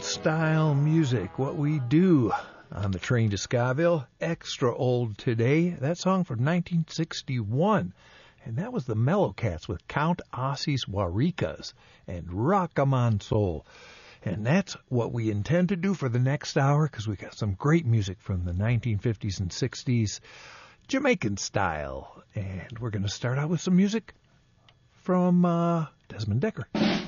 style music, what we do on the train to Skyville. Extra old today. That song from 1961. And that was the Mellow Cats with Count Ossie's Waricas and Rockamon Soul. And that's what we intend to do for the next hour, because we got some great music from the 1950s and 60s, Jamaican style. And we're going to start out with some music from Desmond Dekker.